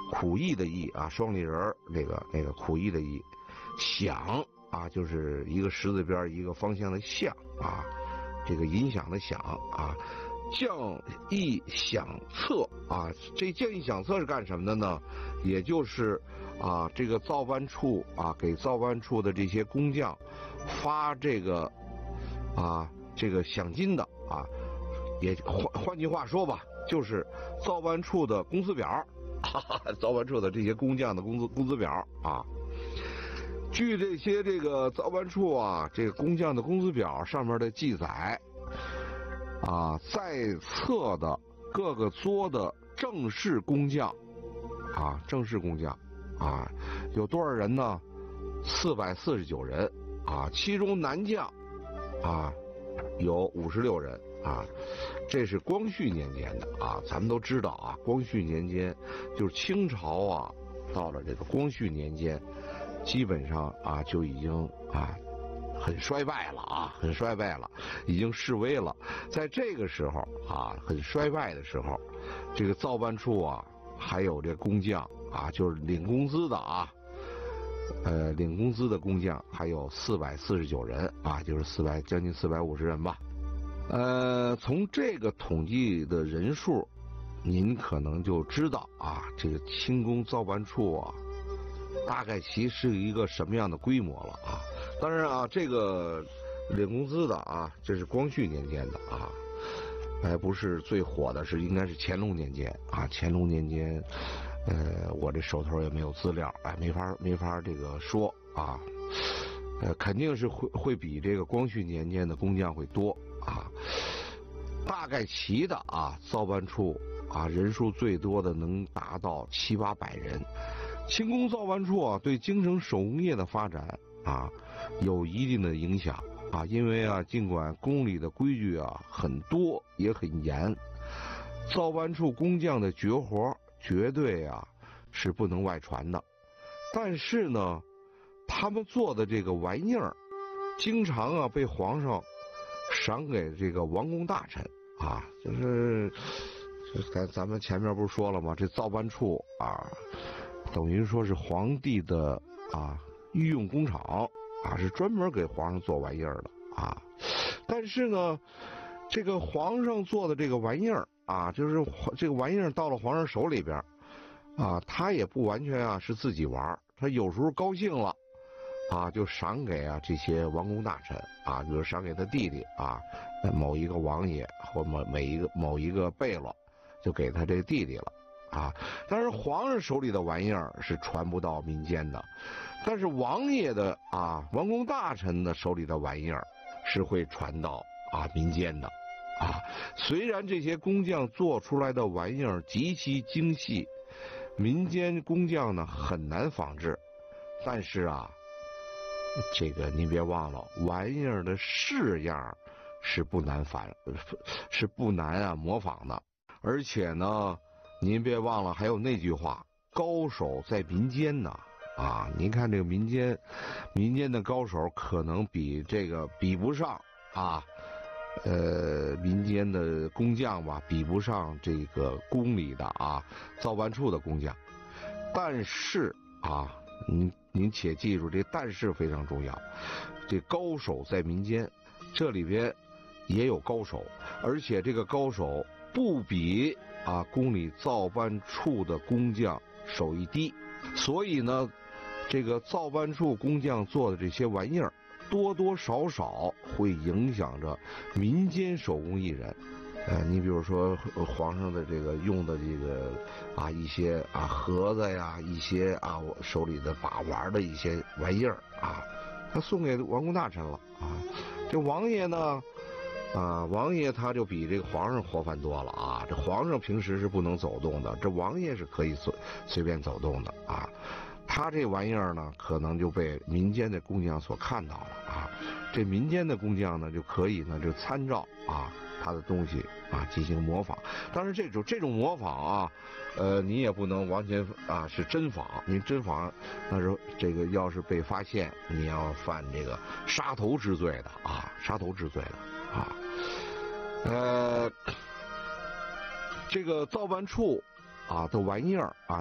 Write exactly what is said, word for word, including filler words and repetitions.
苦役的役啊，双立人儿那个那个苦役的役，响啊就是一个十字边一个方向的向啊，这个影响的响啊，将役响策啊，这将役响策是干什么的呢？也就是啊这个造办处啊给造办处的这些工匠发这个啊这个奖金的啊，也换换句话说吧，就是造办处的工资表。哈哈，造办处的这些工匠的工资工资表啊，据这些这个造办处啊，这个工匠的工资表上面的记载啊，在册的各个作的正式工匠啊，正式工匠啊，有多少人呢？四百四十九人啊，其中男将啊有五十六人啊。这是光绪年间的啊，咱们都知道啊，光绪年间就是清朝啊，到了这个光绪年间，基本上啊就已经啊很衰败了啊，很衰败了，已经式微了。在这个时候啊，很衰败的时候，这个造办处啊，还有这工匠啊，就是领工资的啊，呃，领工资的工匠还有四百四十九人啊，就是四百将近四百五十人吧。呃，从这个统计的人数，您可能就知道啊，这个清宫造办处啊，大概其是一个什么样的规模了啊。当然啊，这个领工资的啊，这是光绪年间的啊，哎，不是最火的是应该是乾隆年间啊，乾隆年间，呃，我这手头也没有资料，哎，没法没法这个说啊，呃，肯定是会会比这个光绪年间的工匠会多。啊，大概齐的啊，造办处啊，人数最多的能达到七八百人。清宫造办处啊，对京城手工业的发展啊，有一定的影响啊。因为啊，尽管宫里的规矩啊很多也很严，造办处工匠的绝活绝对啊是不能外传的。但是呢，他们做的这个玩意儿，经常啊被皇上赏给这个王公大臣啊，就是咱咱们前面不是说了吗？这造办处啊，等于说是皇帝的啊御用工厂啊，是专门给皇上做玩意儿的啊。但是呢，这个皇上做的这个玩意儿啊，就是这个玩意儿到了皇上手里边啊，他也不完全啊是自己玩，他有时候高兴了。啊，就赏给啊这些王公大臣啊，比如赏给他弟弟啊，某一个王爷或某每一个某一个贝勒，就给他这弟弟了啊。但是皇上手里的玩意儿是传不到民间的，但是王爷的啊王公大臣的手里的玩意儿是会传到啊民间的啊。虽然这些工匠做出来的玩意儿极其精细，民间工匠呢很难仿制，但是啊。这个您别忘了，玩意儿的式样是不难反，是不难啊模仿的。而且呢，您别忘了还有那句话，高手在民间呢啊！您看这个民间，民间的高手可能比这个比不上啊，呃，民间的工匠吧，比不上这个宫里的啊造办处的工匠。但是啊，您。您且记住，这但是非常重要。这高手在民间，这里边也有高手，而且这个高手不比啊宫里造办处的工匠手艺低。所以呢，这个造办处工匠做的这些玩意儿，多多少少会影响着民间手工艺人。呃，你比如说皇上的这个用的这个啊一些啊盒子呀，一些啊我手里的把玩的一些玩意儿啊，他送给王公大臣了啊。这王爷呢，啊王爷他就比这个皇上活泛多了啊。这皇上平时是不能走动的，这王爷是可以随随便走动的啊。他这玩意儿呢，可能就被民间的工匠所看到了啊。这民间的工匠呢，就可以呢就参照啊。他的东西啊进行模仿，但是这种这种模仿啊，呃，你也不能完全啊是真仿，你真仿，那时候这个要是被发现，你要犯这个杀头之罪的啊，杀头之罪的啊，呃，这个造办处啊的玩意儿啊，